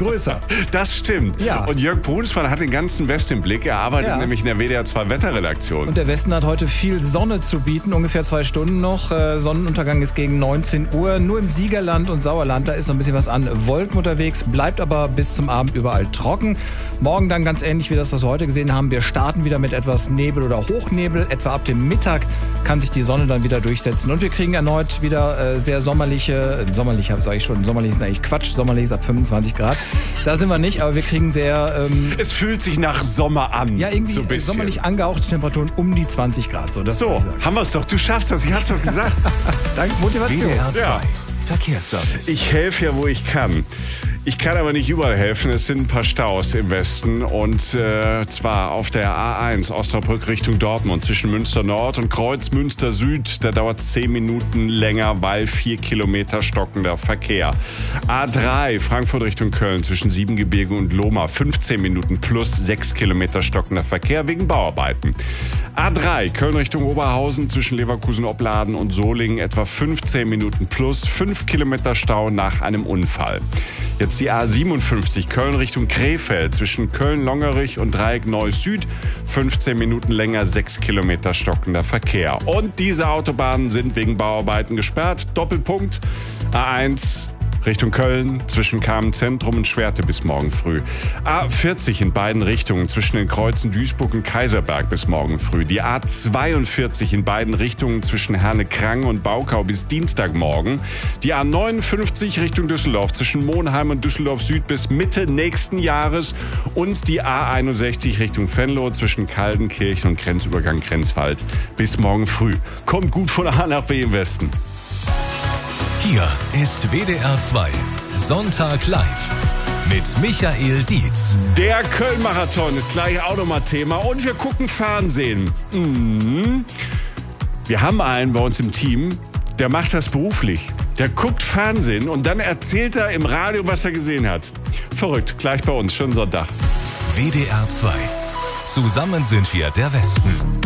größer. Das stimmt. Ja. Und Jörg Brunsmann hat den ganzen Westen im Blick. Er arbeitet nämlich in der WDR 2 Wetterredaktion. Und der Westen hat heute viel Sonne zu bieten, ungefähr 2 Stunden noch. Sonnenuntergang ist gegen 19 Uhr. Nur im Siegerland und Sauerland, da ist noch ein bisschen was an Wolken unterwegs, bleibt aber bis zum Abend überall trocken. Morgen dann ganz ähnlich wie das, was wir heute gesehen haben. Wir starten wieder mit etwas Nebel oder Hochnebel. Etwa ab dem Mittag kann sich die Sonne dann wieder durchsetzen. Und wir kriegen erneut wieder sehr sommerlich ist eigentlich Quatsch, sommerlich ist ab 25 Grad. Da sind wir nicht, aber wir kriegen sehr... es fühlt sich nach Sommer an. Ja, irgendwie so ein bisschen. sommerlich angehauchte Temperaturen um die 20 Grad. So haben wir es doch. Du schaffst das. Ich hab's doch gesagt. Dank Motivation. WDR 2 Ja. Verkehrsservice. Ich helfe ja, wo ich kann. Ich kann aber nicht überall helfen. Es sind ein paar Staus im Westen und zwar auf der A1 Osnabrück Richtung Dortmund zwischen Münster Nord und Kreuz Münster Süd. Da dauert es 10 Minuten länger, weil 4 Kilometer stockender Verkehr. A3 Frankfurt Richtung Köln zwischen Siebengebirge und Lohmar 15 Minuten plus 6 Kilometer stockender Verkehr wegen Bauarbeiten. A3 Köln Richtung Oberhausen zwischen Leverkusen-Opladen und Solingen etwa 15 Minuten plus 5 Kilometer Stau nach einem Unfall. Jetzt die A57 Köln Richtung Krefeld zwischen Köln-Longerich und Dreieck Neuss Süd. 15 Minuten länger, 6 Kilometer stockender Verkehr. Und diese Autobahnen sind wegen Bauarbeiten gesperrt. Doppelpunkt A1 Richtung Köln zwischen Kamen-Zentrum und Schwerte bis morgen früh. A40 in beiden Richtungen zwischen den Kreuzen Duisburg und Kaiserberg bis morgen früh. Die A42 in beiden Richtungen zwischen Herne-Krang und Baukau bis Dienstagmorgen. Die A59 Richtung Düsseldorf zwischen Monheim und Düsseldorf Süd bis Mitte nächsten Jahres. Und die A61 Richtung Venlo zwischen Kaldenkirchen und Grenzübergang Grenzwald bis morgen früh. Kommt gut von A nach B im Westen. Hier ist WDR 2 Sonntag live mit Michael Dietz. Der Köln-Marathon ist gleich auch nochmal Thema und wir gucken Fernsehen. Wir haben einen bei uns im Team, der macht das beruflich. Der guckt Fernsehen und dann erzählt er im Radio, was er gesehen hat. Verrückt, gleich bei uns, schon Sonntag. WDR 2. Zusammen sind wir der Westen.